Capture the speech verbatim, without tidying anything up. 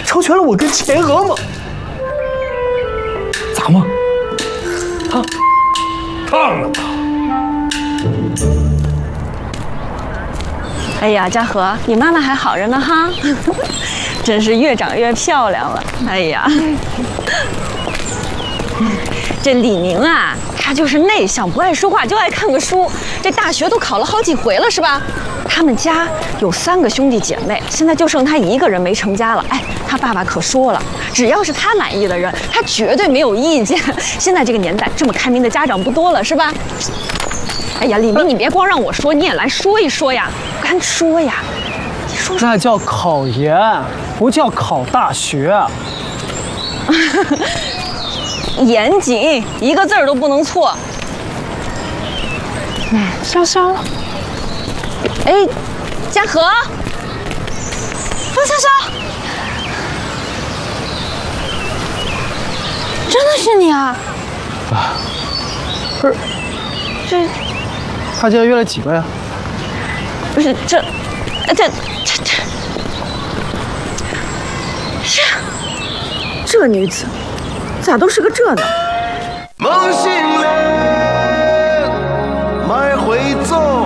成全了我跟钱娥吗？咋吗？烫，烫了吧？ 哎呀，嘉禾，你妈妈还好着呢哈，真是越长越漂亮了。哎呀，这李宁啊，他就是内向，不爱说话，就爱看个书。这大学都考了好几回了，是吧？他们家有三个兄弟姐妹，现在就剩他一个人没成家了。哎，他爸爸可说了，只要是他满意的人，他绝对没有意见。现在这个年代，这么开明的家长不多了，是吧？哎呀，李明，你别光让我说，你也来说一说呀，干说呀！你说说。 那叫考研，不叫考大学。 严谨，一个字儿都不能错。 哎，潇潇， 哎，嘉禾，方潇潇，真的是你啊！ 啊，不是， 这， 他今天约了几个呀？ 不是这，这这这，这这女子咋都是个这呢？ 梦醒了，买回走。